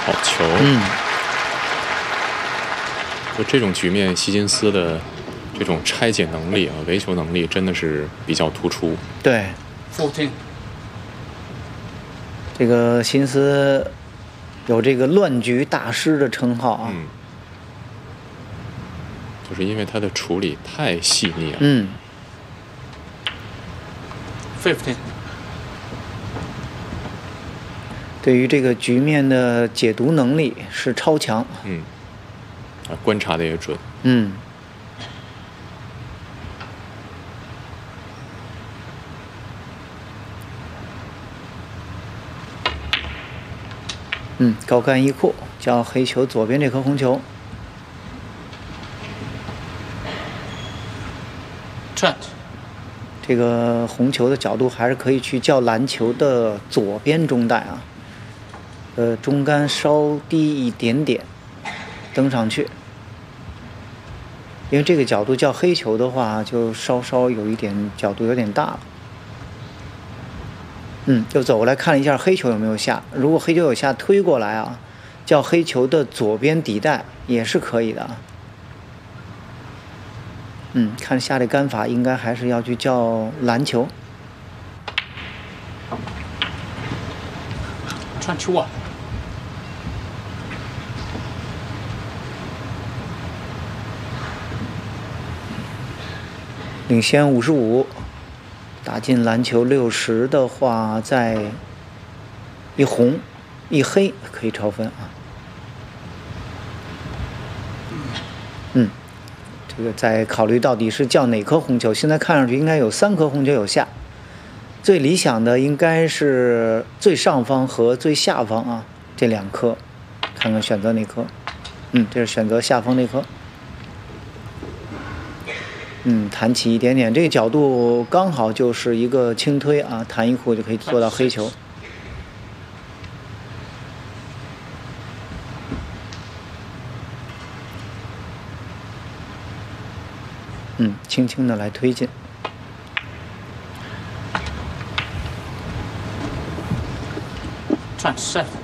好球。就这种局面，希金斯的这种拆解能力啊，维球能力真的是比较突出。 对，这个辛斯有这个乱局大师的称号啊。 就是因为他的处理太细腻了。 15。 对于这个局面的解读能力是超强。 观察的也准。 高杆一库叫黑球左边这颗红球。这个红球的角度还是可以去叫篮球的左边中带啊。中杆稍低一点点，登上去。因为这个角度叫黑球的话，就稍稍有一点角度有点大了。又走过来看了一下黑球有没有下，如果黑球有下推过来啊，叫黑球的左边底带也是可以的啊。看下这杆法应该还是要去叫篮球。领先55，打进篮球60的话，再一红一黑可以超分啊。这个再考虑到底是叫哪颗红球，现在看上去应该有3颗红球有下，最理想的应该是最上方和最下方啊，这2颗，看看选择哪颗。这是选择下方那颗。弹起一点点，这个角度刚好就是一个轻推啊，弹一库就可以做到黑球。轻轻的来推进。 7.